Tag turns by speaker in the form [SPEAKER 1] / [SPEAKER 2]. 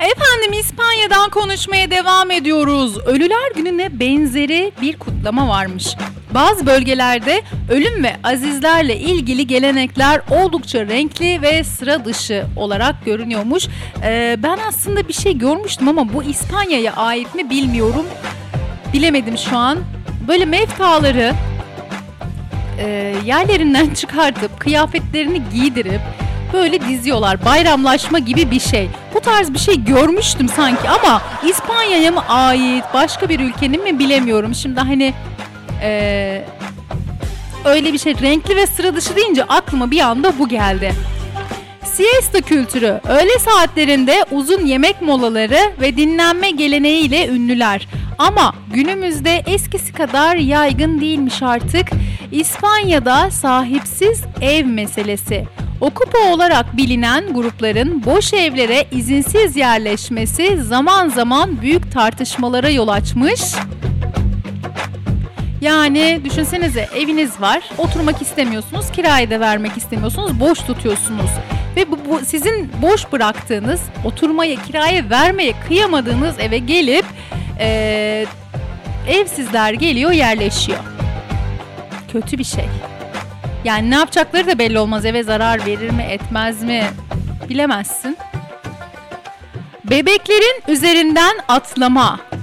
[SPEAKER 1] Efendim, İspanya'dan konuşmaya devam ediyoruz. Ölüler Günü'ne benzeri bir kutlama varmış. Bazı bölgelerde ölüm ve azizlerle ilgili gelenekler oldukça renkli ve sıra dışı olarak görünüyormuş. Ben aslında bir şey görmüştüm ama bu İspanya'ya ait mi bilmiyorum. Bilemedim şu an. Böyle mevtaları yerlerinden çıkartıp kıyafetlerini giydirip böyle diziyorlar. Bayramlaşma gibi bir şey. Bu tarz bir şey görmüştüm sanki ama İspanya'ya mı ait, başka bir ülkenin mi bilemiyorum. Şimdi hani öyle bir şey, renkli ve sıra dışı deyince aklıma bir anda bu geldi. Siesta kültürü, öğle saatlerinde uzun yemek molaları ve dinlenme geleneğiyle ünlüler. Ama günümüzde eskisi kadar yaygın değilmiş artık. İspanya'da sahipsiz ev meselesi. Okupa olarak bilinen grupların boş evlere izinsiz yerleşmesi zaman zaman büyük tartışmalara yol açmış. Yani düşünsenize, eviniz var, oturmak istemiyorsunuz, kiraya da vermek istemiyorsunuz, boş tutuyorsunuz. Ve bu sizin boş bıraktığınız, oturmaya, kiraya vermeye kıyamadığınız eve gelip evsizler geliyor, yerleşiyor. Kötü bir şey. Yani ne yapacakları da belli olmaz. Eve zarar verir mi, etmez mi bilemezsin. Bebeklerin üzerinden atlama.